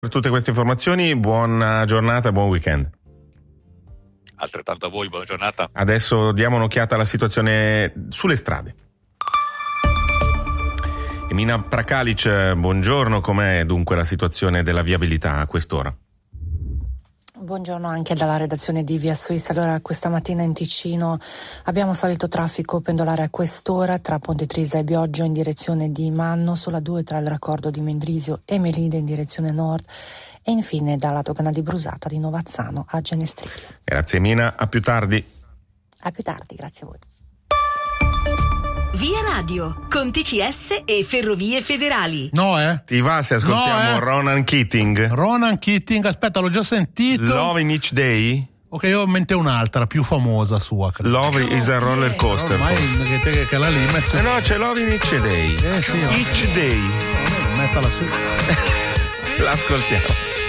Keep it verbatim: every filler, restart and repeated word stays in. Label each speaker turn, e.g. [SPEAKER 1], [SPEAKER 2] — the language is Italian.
[SPEAKER 1] Per tutte queste informazioni, buona giornata, buon weekend.
[SPEAKER 2] Altrettanto a voi, buona giornata.
[SPEAKER 1] Adesso diamo un'occhiata alla situazione sulle strade. Emina Prakalic, buongiorno, com'è dunque la situazione della viabilità a quest'ora?
[SPEAKER 3] Buongiorno anche dalla redazione di Via Suisse. Allora, questa mattina in Ticino abbiamo solito traffico pendolare a quest'ora tra Ponte Trisa e Bioggio in direzione di Manno, sulla due tra il raccordo di Mendrisio e Melide in direzione nord e infine dalla dogana di Brusata di Novazzano a Genestrillo.
[SPEAKER 1] Grazie Emina, a più tardi.
[SPEAKER 3] A più tardi, grazie a voi.
[SPEAKER 4] Via Radio, con T C S e Ferrovie Federali.
[SPEAKER 5] No, eh?
[SPEAKER 1] Ti va se ascoltiamo
[SPEAKER 5] no, eh?
[SPEAKER 1] Ronan Keating?
[SPEAKER 5] Ronan Keating, aspetta, l'ho già sentito.
[SPEAKER 1] Love in Each Day?
[SPEAKER 5] Ok, io ho in mente un'altra, più famosa sua. Credo.
[SPEAKER 1] Love is a roller coaster.
[SPEAKER 5] Ormai che, che, che la lì mette...
[SPEAKER 1] Eh no, c'è Love in Each Day.
[SPEAKER 5] Eh sì.
[SPEAKER 1] Each Day.
[SPEAKER 5] Mettala su.
[SPEAKER 1] L'ascoltiamo.